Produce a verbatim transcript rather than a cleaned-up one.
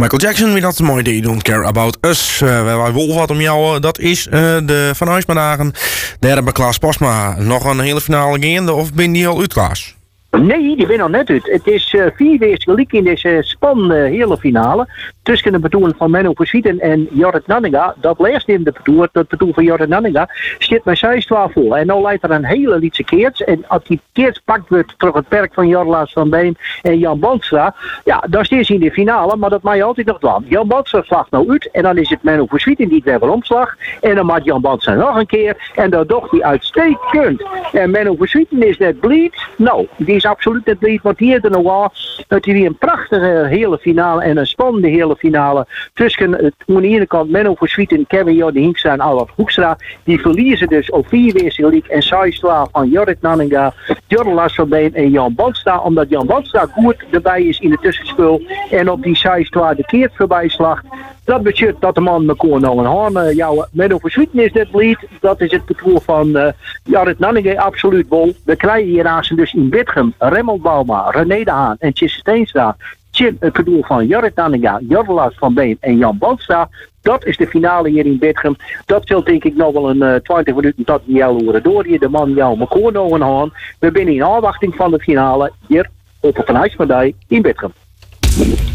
Michael Jackson, wie dat mooi deed, Don't Care About Us. Uh, wij wolven wat om jou, uh, dat is uh, de Van Huismadagen. Derde bij Klaas Posma. Nog een hele finale gaande of ben die al uit, Klaas? Nee, die ben al net uit. Het is uh, vier wees gelijk in deze spannende hele finale. Tussen de betoen van Menno Verschieten en Jorrit Nanninga. Dat laatste in de betoen, dat betoen van Jorrit Nanninga, zit met zes twaalf vol. En nu leidt er een hele lietse keerts. En als die keerts pakt wordt terug het perk van Jorlaas van Been en Jan Bandstra. Ja, dan staat hij in de finale, maar dat mag je altijd nog doen. Jan Bandstra slaagt nou uit. En dan is het Menno Verschieten die het weer wel omslag. En dan maakt Jan Bandstra nog een keer. En dan docht hij uitstekend. En Menno Verschieten is net bleed. Nou, die is absoluut net bleed. Want die heeft er nog wel. Het is weer een prachtige hele finale en een spannende hele finale tussen het, aan de ene kant Menno Verschieten, Kevin Jordi Hingstra en Albert Hoekstra. Die verliezen dus op vier weerse league en zes twaalf van Jorrit Nanninga, Jorlaas van Been en Jan Bandstra. Omdat Jan Bandstra goed erbij is in de tussenspul en op die zes twaalf de keert voorbij slacht. Dat betekent dat de man elkaar nou een haan uh, jouw Menno Verschieten is net bleed. Dat is het betroel van uh, Jorrit Nanninga absoluut bol. We krijgen hier aan ze dus in Bitgem, Remmelt Bauma, René de Haan en Tjisse Steenstra. Tjin, het bedoel van Jorrit Nanninga, Jorlaas van Been en Jan Bandstra. Dat is de finale hier in Bitgem. Dat zult denk ik nog wel een uh, twintig minuten tot die jou horen door. Die de man jou elkaar nou een haan. We zijn in afwachting van de finale hier op de Van Huismadagen in Bitgem.